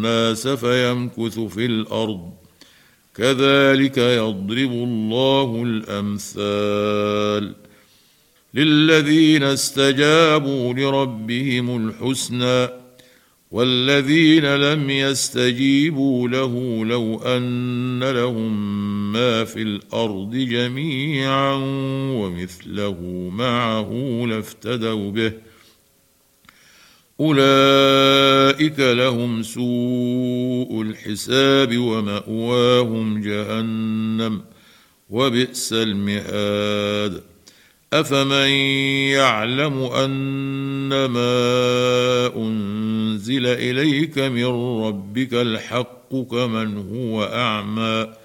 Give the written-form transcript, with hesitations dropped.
الناس فيمكث في الأرض كذلك يضرب الله الأمثال للذين استجابوا لربهم الحسنى والذين لم يستجيبوا له لو أن لهم ما في الأرض جميعا ومثله معه لافتدوا به أولئك لهم سوء الحساب ومأواهم جهنم وبئس المهاد أفمن يعلم أنما أنزل إليك من ربك الحق كمن هو أعمى